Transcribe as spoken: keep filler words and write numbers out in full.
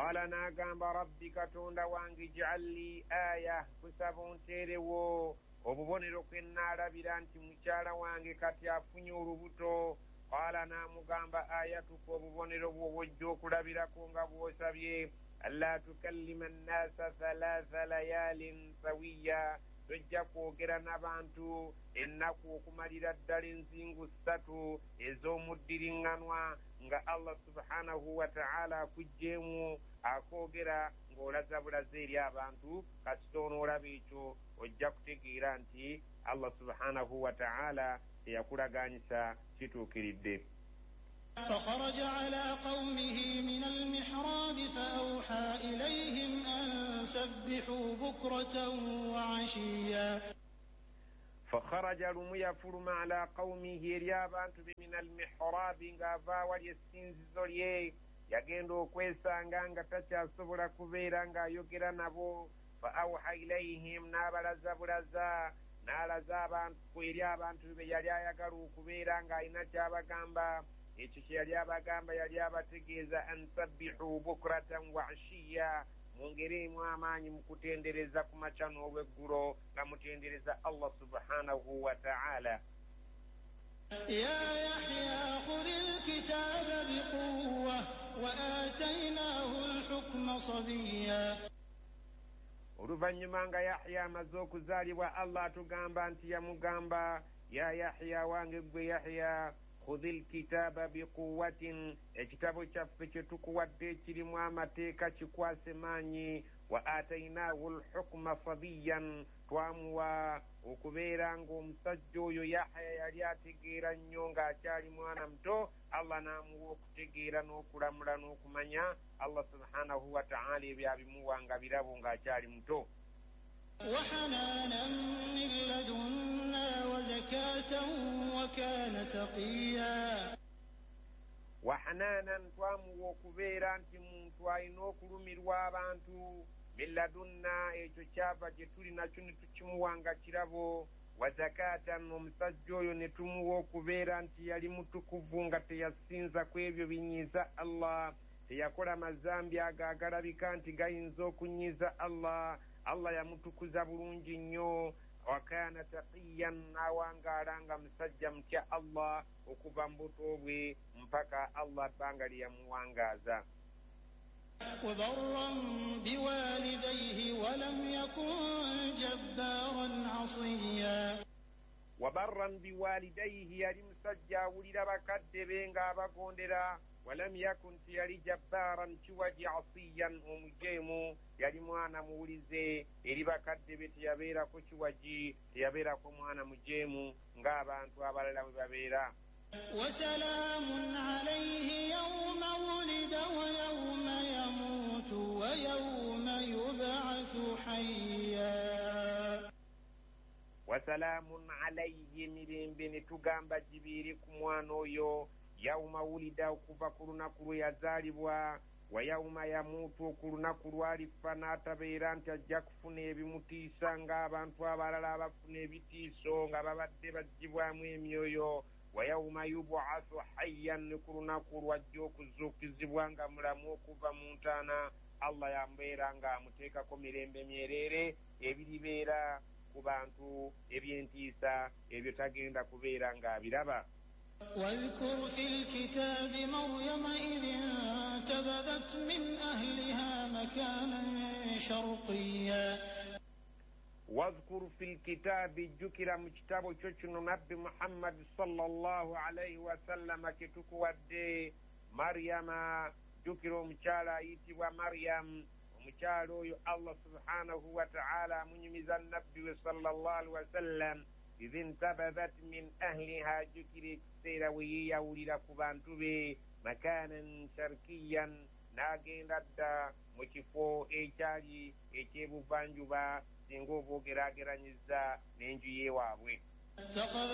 qala n'agamba rabbi katonda wange ij'al li aya kusaba onteerewo obubonero kwe nnaalabira nti mukyala wange kati afunye olubuto. qala n'amugamba ayatuka obubonero bwo bw'ojja okulabirako nga bw'osabye alla tukallima annaasa thalatha layaalin sawiya tojja kwogera n'abantu ennaku okumalira ddala enzingu ssatu ez'omuddiriŋŋanwa nga Allah subhanahu wa ta'ala akugjeemu akoogera ng'olaza bulaza eri abantu kasita onoolaba ekyo ojja kutegeera nti Allah subhanahu wa ta'ala teyakulaganyisa kituukiridde. فخرج على قومه من المحراب فأوحى إليهم أن سبحوا بكرة وعشيا. فخرج لميا فرم على قومه ريابانت من المحراب غافا وليسينزو ليه yagenda okwesanga nga takyasobola kubeera ng'ayogera nabo. fa awha ilayhim n'abalaza bulaza n'alaza abantu eri abantu be yali ayagala okubeera ng'alina kyabagamba. ekyo kye yali abagamba yali abategeeza ansabbihu bukratan wa ashiya mwongeremu amaanyi mu kutendereza ku makya n'olweggulo nga mutendereza Allah subhanahu wa ta'ala. يا يحيى خذ الكتاب بقوة وآتيناه الحكم صبيا. oluvannyuma nga Yahya amaze okuzaalibwa Allah atugamba nti yamugamba ya Yahya wange gwe Yahya khudhi alkitaba biquwwatin ekitabo kyaffe kye tukuwadde kirimu amateeka kikwase maanyi. wa atainahu alhukma sabiyan twamuwa okubeera ng'omusajja oyo Yahya yali ategeera nnyo ng'akyali mwana muto. Allah n'amuwa okutegeera n'okulamula n'okumanya Allah subhanahu wa ta'ala ebyo abimuwa nga birabo ng'akyali muto. وحنانا من لدنا وزكاة وكان تقيا. وحنانا twamuwa okubeera nti muntu alina okulumirwa abantu. min ladunna ekyo kyava gye tuli nakyo ne tukimuwa nga kirabo. wa zakatan omusajja oyo ne tumuwa okubeera nti yali mutukuvu nga teyasinza ku ebyo binyiiza Allah. teyakola mazambi ago agalabika nti gayinza okunyiiza Allah. Allah yamutukuza bulungi nnyo. wa kaana taqiyan n'awangaala nga musajja mutya Allah okuva mu buto bwe mpaka Allah bbanga lye yamuwangaaza. وبرا بوالديه ولم يكن جبارا عصيا. وبرا بوالديه yali musajja awulira bakadde be ng'abagondera. walam yakun tiyali jabbaran kiwaji asiyan omujeemu yali mwana muwulize eri bakadde be teyabeerako kiwaji teyabeerako mwana mujeemu ng'abantu abalala bwe babeera. وسلام عليه يوم ولد ويوم يموت ويوم يبعث حيا. وسلام عليه mirembe ne tugamba jibiiri ku mwana oyo yawuma wulida okuva ku lunaku lwe yazaalibwa wa yawuma yamuutu ku lunaku lwalifa n'atabeera nti ajja kufuna ebimutiisa ng'abantu abalala abafuna ebitiiso nga babadde baggyibwamu emyoyo. wa yawuma yub'athu hayyan ne ku lunaku lwajja okuzuukizibwa nga mulamu okuva mu ntaana. Allah yambeera ng'amuteekako mirembe myereere ebiribeera ku bantu eby'entiisa ebyo tagenda kubeera ng'abiraba. واذكر في الكتاب مريم إذ انتبذت من أهلها مكانا شرقيا. واذكر في الكتاب جكر مكتاب تشن نبي محمد صلى الله عليه وسلم كتكودي مريم جكر مكالا يتي ومريم ومكالو الله سبحانه وتعالى منيمز النبي صلى الله عليه وسلم إذ انتبذت من أهلها جكر سيروي يولد كبانتوبي مكانا شرقيا ناجين ردا مكفو إيجاري إيجيبو بانجوبا singa oba ogerageranyizza n'enju yeewaabwe.